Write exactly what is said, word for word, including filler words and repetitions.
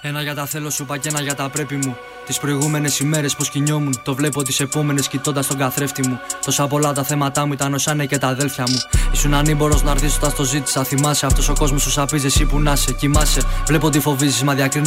Ένα για τα θέλω σου είπα και ένα για τα πρέπει μου. Τις προηγούμενες ημέρες πως κινιόμουν. Το βλέπω τις επόμενες κοιτώντας τον καθρέφτη μου. Τόσα πολλά τα θέματα μου ήταν όσα είναι και τα αδέλφια μου. Ήσουν ανήμπορος να έρθεις όταν στο ζήτησα. Θυμάσαι αυτός ο κόσμος σου σαπίζει εσύ που να σε. Κοιμάσαι. Βλέπω τι φοβίζεις μα διακρίνω.